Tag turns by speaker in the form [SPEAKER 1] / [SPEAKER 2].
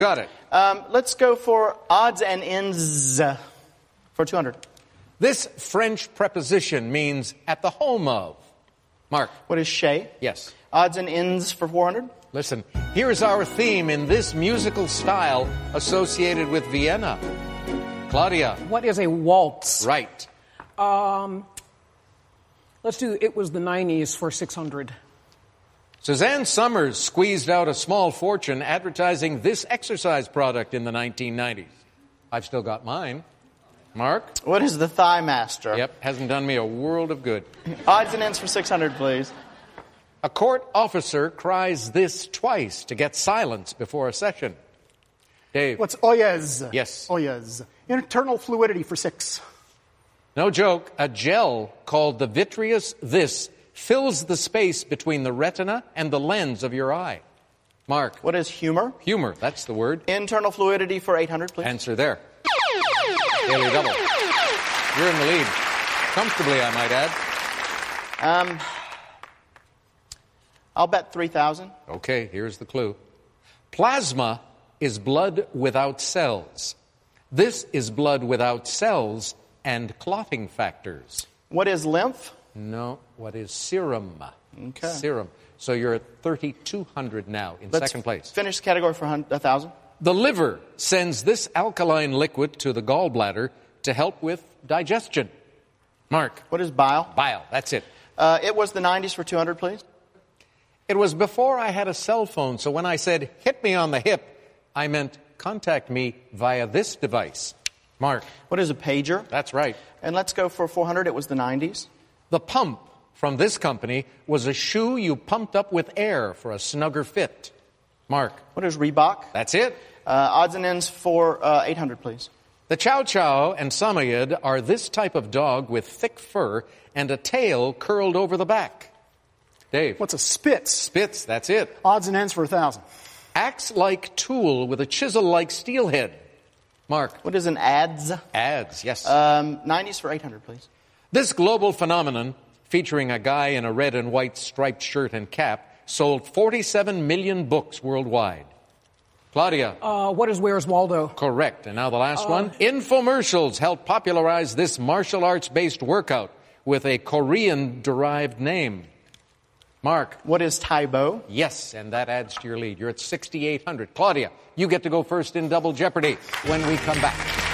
[SPEAKER 1] Got it.
[SPEAKER 2] Let's go for odds and ends for 200.
[SPEAKER 1] This French preposition means at the home of. Mark.
[SPEAKER 2] What is chez?
[SPEAKER 1] Yes.
[SPEAKER 2] Odds and ends for 400.
[SPEAKER 1] Listen, here's our theme in this musical style associated with Vienna. Claudia.
[SPEAKER 3] What is a waltz?
[SPEAKER 1] Right.
[SPEAKER 3] Let's do It Was the 90s for 600.
[SPEAKER 1] Suzanne Summers squeezed out a small fortune advertising this exercise product in the 1990s. I've still got mine. Mark?
[SPEAKER 2] What is the Thigh Master?
[SPEAKER 1] Yep, hasn't done me a world of good.
[SPEAKER 2] Odds and ends for 600, please.
[SPEAKER 1] A court officer cries this twice to get silence before a session. Dave?
[SPEAKER 4] What's oyez?
[SPEAKER 1] Yes.
[SPEAKER 4] Oyez. Internal fluidity for 6.
[SPEAKER 1] No joke, a gel called the vitreous this fills the space between the retina and the lens of your eye. Mark?
[SPEAKER 2] What is humor?
[SPEAKER 1] Humor, that's the word.
[SPEAKER 2] Internal fluidity for 800, please.
[SPEAKER 1] Answer there. Daily double. You're in the lead. Comfortably, I might add.
[SPEAKER 2] I'll bet 3,000.
[SPEAKER 1] Okay, here's the clue. Plasma is blood without cells. This is blood without cells and clotting factors.
[SPEAKER 2] What is lymph?
[SPEAKER 1] No, what is serum?
[SPEAKER 2] Okay.
[SPEAKER 1] Serum. So you're at 3,200 now in second place.
[SPEAKER 2] Finish the category for 1,000.
[SPEAKER 1] The liver sends this alkaline liquid to the gallbladder to help with digestion. Mark?
[SPEAKER 2] What is bile?
[SPEAKER 1] Bile, that's it.
[SPEAKER 2] It was the 90s for 200, please.
[SPEAKER 1] It was before I had a cell phone, so when I said, hit me on the hip, I meant contact me via this device. Mark?
[SPEAKER 2] What is a pager?
[SPEAKER 1] That's right.
[SPEAKER 2] And let's go for 400. It was the 90s.
[SPEAKER 1] The pump from this company was a shoe you pumped up with air for a snugger fit. Mark?
[SPEAKER 2] What is Reebok?
[SPEAKER 1] That's it.
[SPEAKER 2] Odds and ends for 800, please.
[SPEAKER 1] The Chow Chow and Samoyed are this type of dog with thick fur and a tail curled over the back. Dave?
[SPEAKER 4] What's a Spitz?
[SPEAKER 1] Spitz, that's it.
[SPEAKER 4] Odds and ends for 1,000.
[SPEAKER 1] Axe-like tool with a chisel-like steel head. Mark?
[SPEAKER 2] What is an adze?
[SPEAKER 1] Adze, yes.
[SPEAKER 2] 90s for 800, please.
[SPEAKER 1] This global phenomenon, featuring a guy in a red and white striped shirt and cap, sold 47 million books worldwide. Claudia?
[SPEAKER 3] What is Where's Waldo?
[SPEAKER 1] Correct. And now the last one. Infomercials helped popularize this martial arts-based workout with a Korean-derived name. Mark?
[SPEAKER 2] What is Taibo?
[SPEAKER 1] Yes, and that adds to your lead. You're at 6,800. Claudia, you get to go first in Double Jeopardy when we come back.